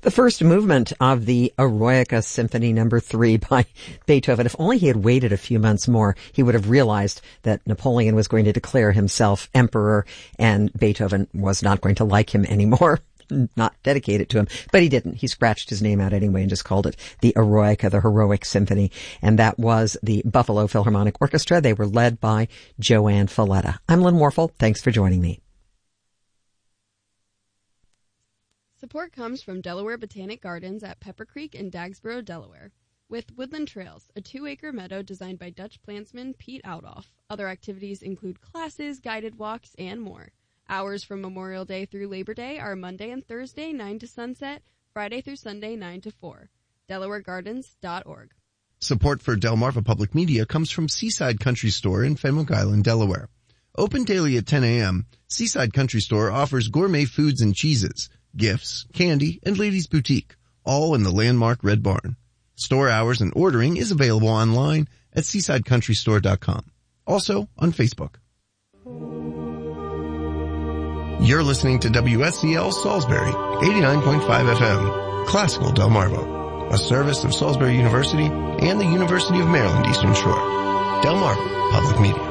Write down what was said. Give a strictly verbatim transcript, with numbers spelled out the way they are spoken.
The first movement of the Eroica Symphony Number Three by Beethoven. If only he had waited a few months more, he would have realized that Napoleon was going to declare himself emperor and Beethoven was not going to like him anymore, not dedicate it to him. But he didn't. He scratched his name out anyway and just called it the Eroica, the Heroic Symphony. And that was the Buffalo Philharmonic Orchestra. They were led by Joanne Falletta. I'm Lynn Warfel. Thanks for joining me. Support comes from Delaware Botanic Gardens at Pepper Creek in Dagsboro, Delaware. With Woodland Trails, a two-acre meadow designed by Dutch plantsman Pete Outoff. Other activities include classes, guided walks, and more. Hours from Memorial Day through Labor Day are Monday and Thursday, nine to sunset, Friday through Sunday, nine to four. Delaware Gardens dot org. Support for Delmarva Public Media comes from Seaside Country Store in Fenwick Island, Delaware. Open daily at ten a.m., Seaside Country Store offers gourmet foods and cheeses, gifts, candy, and ladies' boutique, all in the landmark Red Barn. Store hours and ordering is available online at seaside country store dot com. Also on Facebook. You're listening to W S C L Salisbury, eighty-nine point five F M, Classical Delmarva, a service of Salisbury University and the University of Maryland Eastern Shore. Delmarva Public Media.